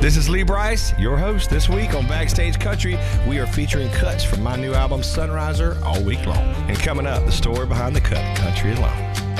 This is Lee Bryce, your host. This week on Backstage Country, we are featuring cuts from my new album, Sunriser, all week long. And coming up, the story behind the cut, Country Alone.